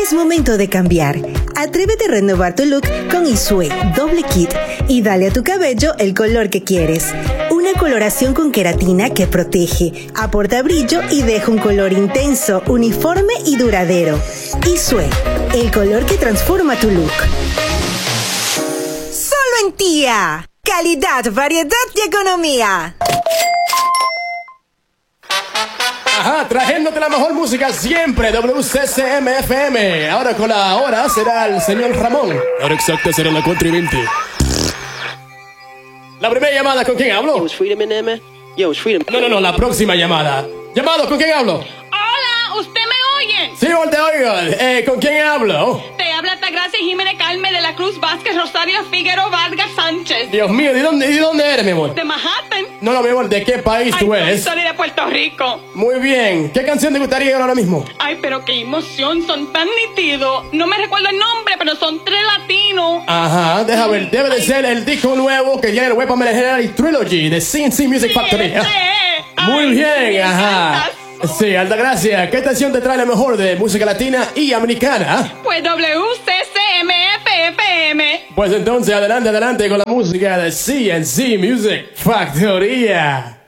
Es momento de cambiar. Atrévete a renovar tu look con Isue Doble Kit y dale a tu cabello el color que quieres. Una coloración con queratina que protege, aporta brillo y deja un color intenso, uniforme y duradero. Isue, el color que transforma tu look. ¡Solo en Tía! Calidad, variedad y economía. Ajá, trayéndote la mejor música siempre, WCCM-FM. Ahora con la hora será el señor Ramón. La hora exacta será la 4:20. La primera llamada, ¿con quién hablo? Yo, it's Freedom in there, man. Yo, it's Freedom. No, la próxima llamada. Llamado, ¿con quién hablo? Hola, ¿usted me oye? Sí, te oigo. ¿Con quién hablo? Te habla Altagracia Jiménez Calme de la Cruz Vázquez Rosario Figueroa Vargas Sánchez. Dios mío, ¿de dónde eres, mi amor? De Manhattan. No, mi amor, ¿de qué país tú eres? Soy de Puerto Rico. Muy bien. ¿Qué canción te gustaría ahora mismo? Ay, pero qué emoción, son tan nítidos. No me recuerdo el nombre, pero son 3 latinos. Ajá, deja ver. Debe de ser el disco nuevo que tiene el Weapon Legendary Trilogy de CNC Music Factory. Muy bien, ajá. Sí, Altagracia, ¿qué canción te trae la mejor de música latina y americana? Pues WCCM-FM. Pues entonces, adelante con la música de CNC Music Factoría.